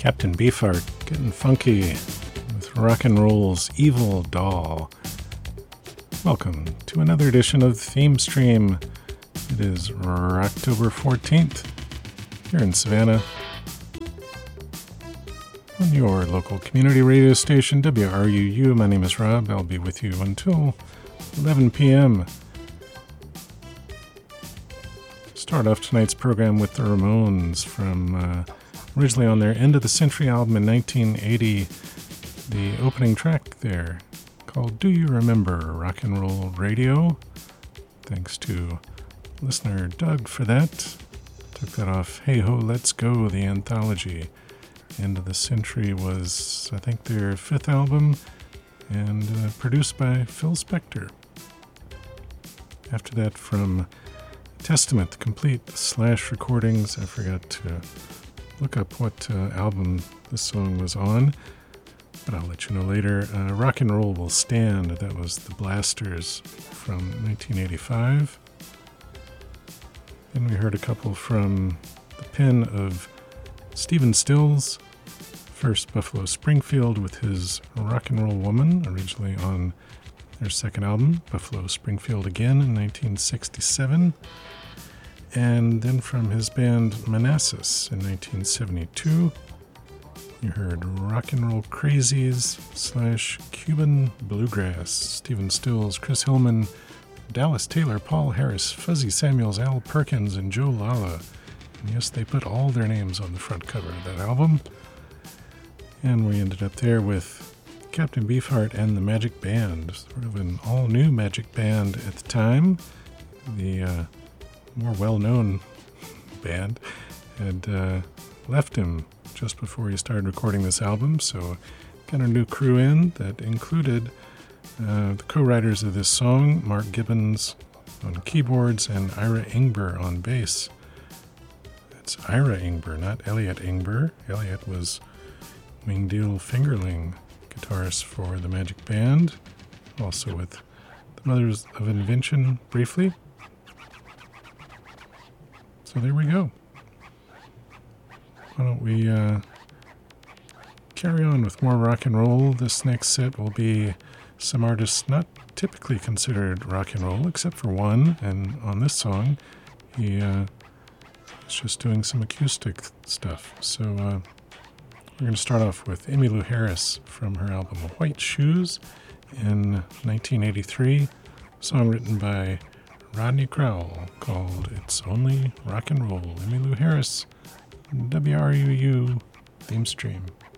Captain Beefheart getting funky with rock and roll's Evil Doll. Welcome to another edition of Theme Stream. It is October 14th here in Savannah on your local community radio station, WRUU. My name is Rob. I'll be with you until 11 p.m. Start off tonight's program with the Ramones from originally on their End of the Century album in 1980. The opening track there called Do You Remember Rock and Roll Radio? Thanks to listener Doug for that. Took that off Hey Ho Let's Go, the anthology. End of the Century was, I think, their fifth album and produced by Phil Spector. After that, from Testament, the complete Slash recordings. I forgot to look up what album this song was on, but I'll let you know later. Rock and Roll Will Stand, that was the Blasters from 1985. Then we heard a couple from the pen of Stephen Stills. First, Buffalo Springfield with his Rock and Roll Woman, originally on their second album, Buffalo Springfield Again, in 1967. And then from his band Manassas in 1972, you heard Rock and Roll Crazies / Cuban Bluegrass. Stephen Stills, Chris Hillman, Dallas Taylor, Paul Harris, Fuzzy Samuels, Al Perkins, and Joe Lala. And yes, they put all their names on the front cover of that album. And we ended up there with Captain Beefheart and the Magic Band, sort of an all-new Magic Band at the time. The more well-known band had left him just before he started recording this album, so got a new crew in that included the co-writers of this song, Mark Gibbons on keyboards and Ira Ingber on bass. It's Ira Ingber, not Elliot Ingber. Elliot was Wingdeel Fingerling guitarist for the Magic Band, also with the Mothers of Invention briefly. So there we go. Why don't we carry on with more rock and roll? This next set will be some artists not typically considered rock and roll, except for one, and on this song, he is just doing some acoustic stuff. So we're going to start off with Emmylou Harris from her album White Shoes in 1983, a song written by Rodney Crowell called It's Only Rock and Roll. Emmylou Harris, WRUU Theme Stream.